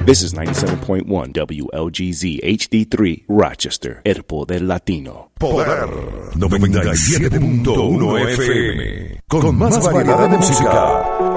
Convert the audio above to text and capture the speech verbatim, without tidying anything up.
This is ninety-seven point one W L G Z H D three Rochester, El Poder Latino. Poder noventa y siete punto uno F M. Con más variedad de música.